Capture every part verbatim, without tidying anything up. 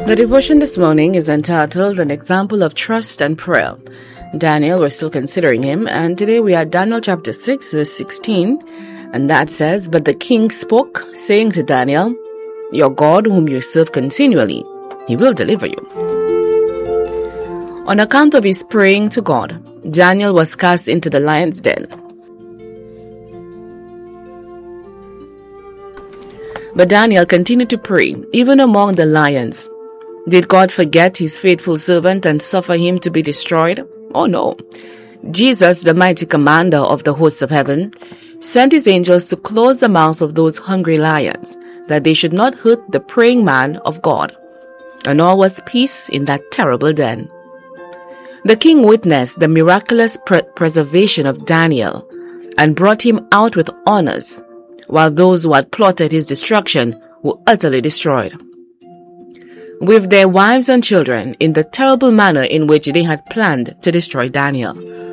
The devotion this morning is entitled An Example of Trust and Prayer. Daniel, we're still considering him, and today we are Daniel chapter six, verse sixteen, and that says, But the king spoke, saying to Daniel, Your God, whom you serve continually, he will deliver you. On account of his praying to God, Daniel was cast into the lion's den. But Daniel continued to pray, even among the lions. Did God forget his faithful servant and suffer him to be destroyed? Oh no. Jesus, the mighty commander of the hosts of heaven, sent his angels to close the mouths of those hungry lions, that they should not hurt the praying man of God. And all was peace in that terrible den. The king witnessed the miraculous pre- preservation of Daniel and brought him out with honors, while those who had plotted his destruction were utterly destroyed, with their wives and children, in the terrible manner in which they had planned to destroy Daniel.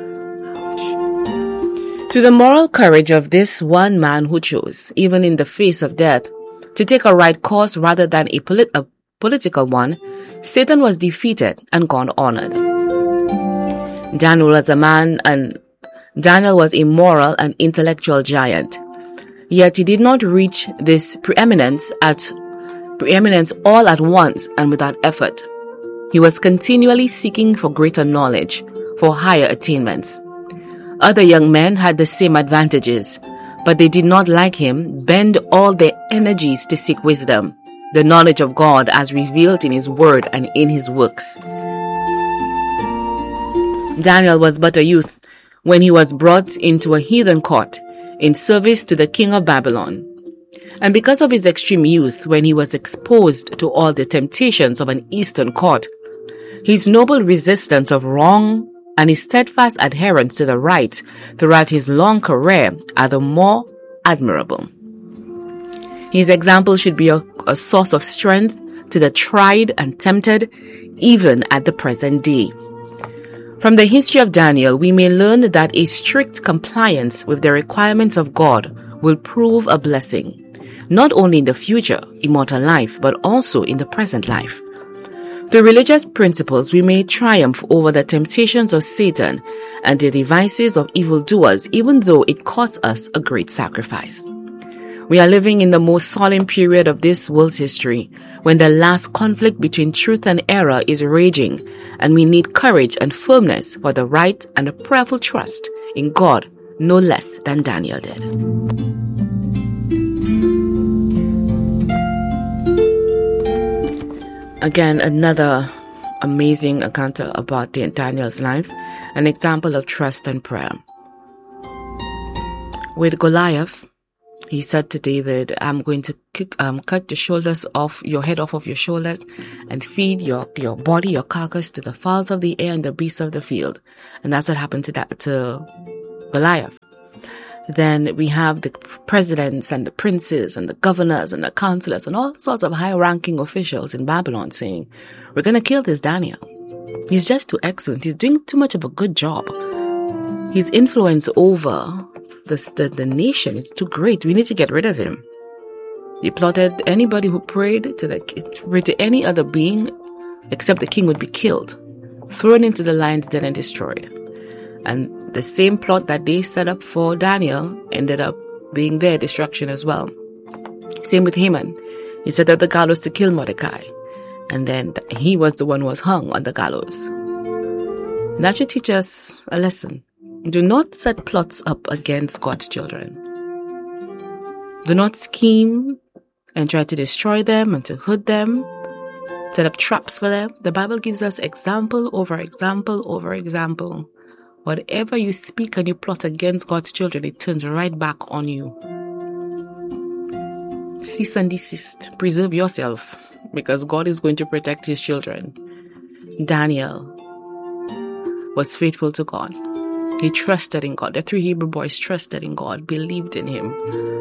To the moral courage of this one man who chose, even in the face of death, to take a right course rather than a, polit- a political one, Satan was defeated and God honored. Daniel was a man and Daniel was a moral and intellectual giant. Yet he did not reach this preeminence at preeminence all at once and without effort. He was continually seeking for greater knowledge, for higher attainments. Other young men had the same advantages, but they did not, like him, bend all their energies to seek wisdom, the knowledge of God as revealed in his word and in his works. Daniel was but a youth when he was brought into a heathen court in service to the king of Babylon. And because of his extreme youth, when he was exposed to all the temptations of an eastern court, his noble resistance of wrong and his steadfast adherence to the right throughout his long career are the more admirable. His example should be a, a source of strength to the tried and tempted, even at the present day. From the history of Daniel, we may learn that a strict compliance with the requirements of God will prove a blessing, not only in the future, immortal life, but also in the present life. Through religious principles, we may triumph over the temptations of Satan and the devices of evildoers, even though it costs us a great sacrifice. We are living in the most solemn period of this world's history, when the last conflict between truth and error is raging, and we need courage and firmness for the right and a prayerful trust in God, no less than Daniel did. Again, another amazing account about Daniel's life, an example of trust and prayer. With Goliath, he said to David, I'm going to kick, um, cut the shoulders off, your head off of your shoulders, and feed your, your body, your carcass to the fowls of the air and the beasts of the field. And that's what happened to that, to Goliath. Then we have the presidents and the princes and the governors and the counselors and all sorts of high-ranking officials in Babylon saying, we're going to kill this Daniel. He's just too excellent. He's doing too much of a good job. His influence over the, the, the nation is too great. We need to get rid of him. They plotted anybody who prayed to, the, to any other being except the king would be killed, thrown into the lion's den and destroyed. And the same plot that they set up for Daniel ended up being their destruction as well. Same with Haman. He set up the gallows to kill Mordecai. And then he was the one who was hung on the gallows. That should teach us a lesson. Do not set plots up against God's children. Do not scheme and try to destroy them and to hurt them. Set up traps for them. The Bible gives us example over example over example. Whatever you speak and you plot against God's children, it turns right back on you. Cease and desist. Preserve yourself, because God is going to protect his children. Daniel was faithful to God. He trusted in God. The three Hebrew boys trusted in God, believed in him.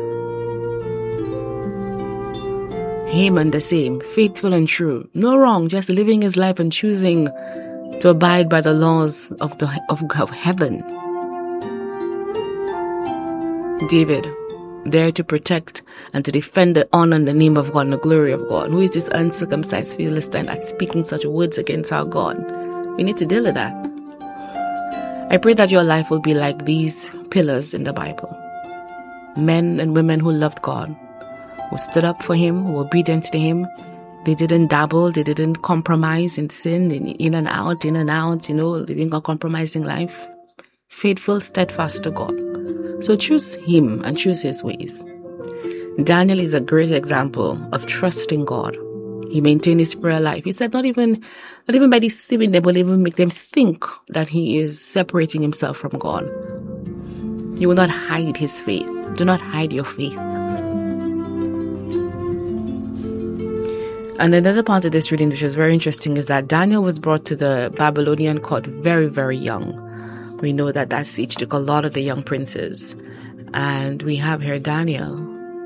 Haman the same, faithful and true. No wrong, just living his life and choosing to abide by the laws of the of, of heaven. David there to protect and to defend the honor and the name of God and the glory of God. Who is this uncircumcised Philistine that's speaking such words against our God? We need to deal with that. I pray that your life will be like these pillars in the Bible. Men and women who loved God, who stood up for Him, who were obedient to Him. They didn't dabble, they didn't compromise in sin, in, in and out, in and out, you know, living a compromising life. Faithful, steadfast to God. So choose Him and choose His ways. Daniel is a great example of trusting God. He maintained his prayer life. He said not even, not even by deceiving them will even make them think that he is separating himself from God. He will not hide his faith. Do not hide your faith. And another part of this reading which is very interesting is that Daniel was brought to the Babylonian court very, very young. We know that that siege took a lot of the young princes. And we have here Daniel.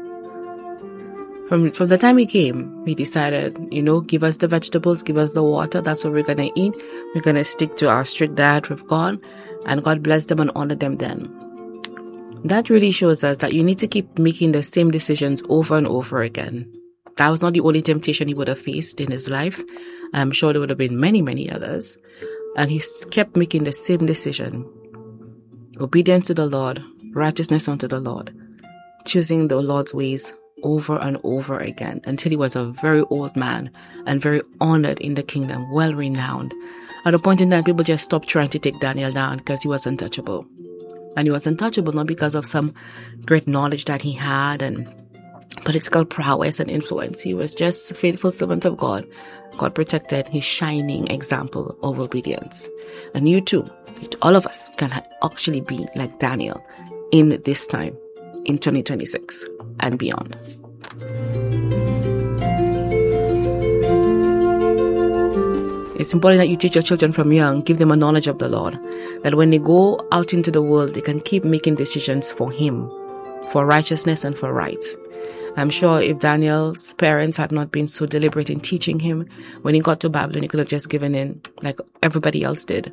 From, from the time he came, he decided, you know, give us the vegetables, give us the water. That's what we're going to eat. We're going to stick to our strict diet with God. And God blessed them and honored them then. That really shows us that you need to keep making the same decisions over and over again. That was not the only temptation he would have faced in his life. I'm sure there would have been many, many others. And he kept making the same decision. Obedience to the Lord, righteousness unto the Lord. Choosing the Lord's ways over and over again until he was a very old man and very honored in the kingdom, well renowned. At a point in time, people just stopped trying to take Daniel down because he was untouchable. And he was untouchable not because of some great knowledge that he had and political prowess and influence. He was just a faithful servant of God. God protected his shining example of obedience. And you too, all of us can actually be like Daniel in this time, in twenty twenty-six and beyond. It's important that you teach your children from young, give them a knowledge of the Lord, that when they go out into the world, they can keep making decisions for Him, for righteousness and for right. I'm sure if Daniel's parents had not been so deliberate in teaching him, when he got to Babylon, he could have just given in like everybody else did.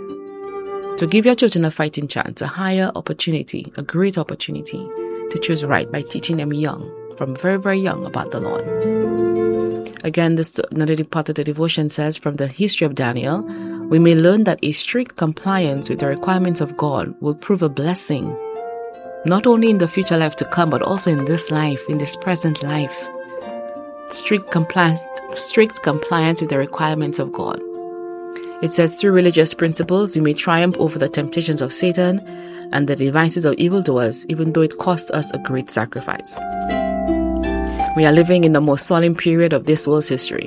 So give your children a fighting chance, a higher opportunity, a great opportunity to choose right by teaching them young, from very, very young about the Lord. Again, this another part of the devotion says, from the history of Daniel, we may learn that a strict compliance with the requirements of God will prove a blessing, not only in the future life to come, but also in this life, in this present life. Strict compliance, strict compliance with the requirements of God. It says, through religious principles, we may triumph over the temptations of Satan and the devices of evildoers, even though it costs us a great sacrifice. We are living in the most solemn period of this world's history,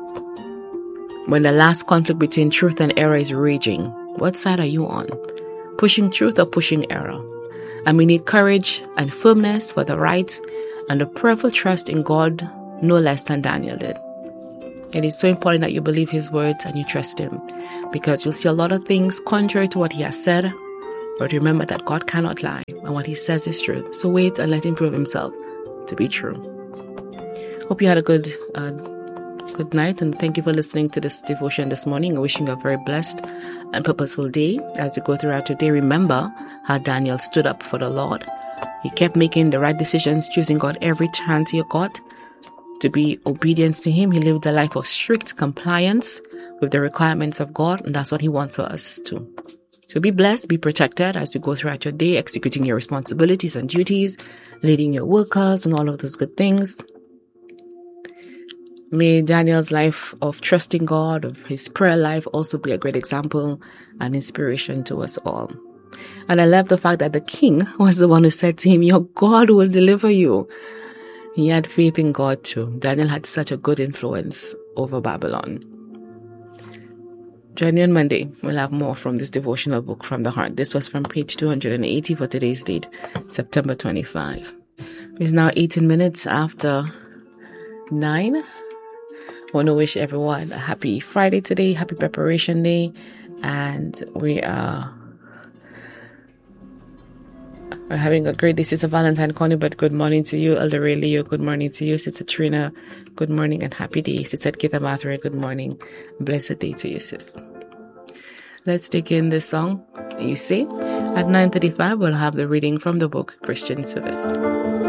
when the last conflict between truth and error is raging. What side are you on? Pushing truth or pushing error? And we need courage and firmness for the right and a prayerful trust in God, no less than Daniel did. It is so important that you believe His words and you trust Him, because you'll see a lot of things contrary to what He has said. But remember that God cannot lie, and what He says is truth. So wait and let Him prove Himself to be true. Hope you had a good uh, good night, and thank you for listening to this devotion this morning. I'm wishing you a very blessed and purposeful day. As you go throughout your day, remember how Daniel stood up for the Lord. He kept making the right decisions, choosing God every chance he got to be obedient to Him. He lived a life of strict compliance with the requirements of God, and that's what He wants for us too. So be blessed, be protected as you go throughout your day, executing your responsibilities and duties, leading your workers and all of those good things. May Daniel's life of trusting God, of his prayer life, also be a great example and inspiration to us all. And I love the fact that the king was the one who said to him, your God will deliver you. He had faith in God too. Daniel had such a good influence over Babylon. Join me on Monday. We'll have more from this devotional book from the heart. This was from page two hundred eighty for today's date, September twenty-fifth. It's now eighteen minutes after nine. I want to wish everyone a happy Friday today, happy preparation day, and we are we're having a great day. Sister Valentine Connie, but good morning to you. Elder Ray Leo, good morning to you. Sister Trina, good morning and happy day. Sister Kita Mathray, good morning. Blessed day to you, sis. Let's take in this song. You see, at nine thirty-five, we'll have the reading from the book Christian Service.